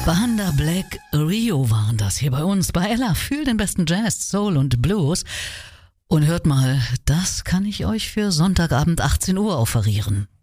Banda Black Rio waren das hier bei uns, bei Ella. Für den besten Jazz, Soul und Blues. Und hört mal, das kann ich euch für Sonntagabend 18 Uhr offerieren.